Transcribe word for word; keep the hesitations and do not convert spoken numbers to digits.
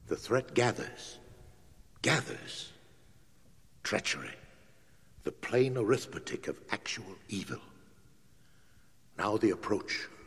The threat gathers, gathers. Treachery, the plain arithmetic of actual evil. Now the approach